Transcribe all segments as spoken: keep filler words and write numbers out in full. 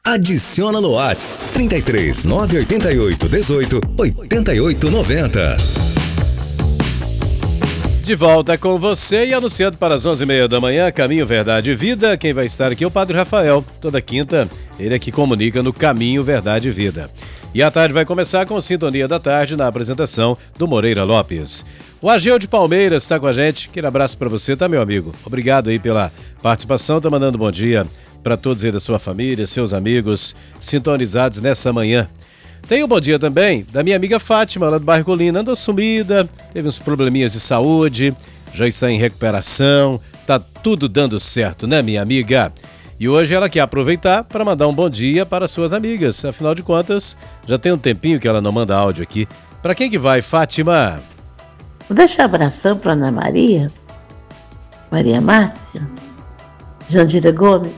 Adiciona no WhatsApp trinta e três, nove oito oito, dezoito, oitenta e oito noventa. De volta com você e anunciando para as onze e meia da manhã, Caminho, Verdade e Vida. Quem vai estar aqui é o Padre Rafael. Toda quinta, ele é que comunica no Caminho, Verdade e Vida. E a tarde vai começar com Sintonia da Tarde na apresentação do Moreira Lopes. O Ageu de Palmeiras está com a gente. Aquele abraço para você, tá, meu amigo? Obrigado aí pela participação. Tá mandando bom dia para todos aí da sua família, seus amigos sintonizados nessa manhã. Tem um bom dia também da minha amiga Fátima, lá do bairro Colina. Andou sumida, teve uns probleminhas de saúde, já está em recuperação, tá tudo dando certo, né, minha amiga? E hoje ela quer aproveitar para mandar um bom dia para suas amigas. Afinal de contas, já tem um tempinho que ela não manda áudio aqui. Para quem que vai, Fátima? Vou deixar abração para Ana Maria, Maria Márcia, Jandira Gomes.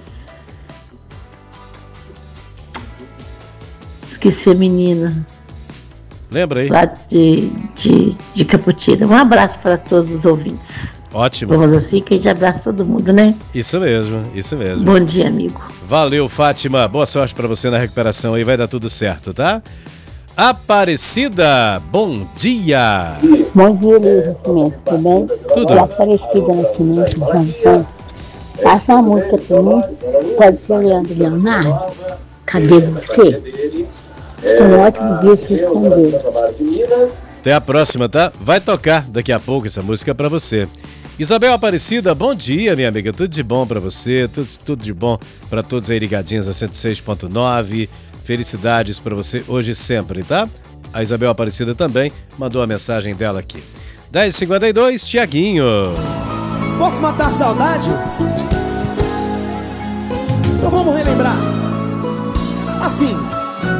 Esqueci a menina. Lembra aí? Lá de, de, de Caputina. Um abraço para todos os ouvintes. Ótimo. Vamos assim que a gente abraça todo mundo, né? Isso mesmo, isso mesmo. Bom dia, amigo. Valeu, Fátima. Boa sorte para você na recuperação aí, vai dar tudo certo, tá? Aparecida, bom dia. Bom dia, Luiz Nascimento, tudo bem? Tudo. É Aparecida Nascimento, João. Passa uma música pra mim. Pode ser Leandro Leonardo. Cadê você? Um ótimo dia se responder. Até a próxima, tá? Vai tocar daqui a pouco essa música pra você. Isabel Aparecida, bom dia, minha amiga. Tudo de bom pra você, tudo, tudo de bom pra todos aí ligadinhos a cento e seis ponto nove. Felicidades pra você hoje e sempre, tá? A Isabel Aparecida também mandou a mensagem dela aqui. dez e cinquenta e dois, Tiaguinho. Posso matar a saudade? Então vamos relembrar. Assim.